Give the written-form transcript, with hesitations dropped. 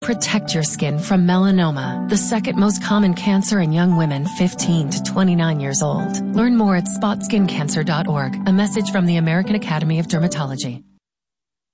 Protect your skin from melanoma, the second most common cancer in young women 15 to 29 years old. Learn more at spotskincancer.org. A message from the American Academy of Dermatology.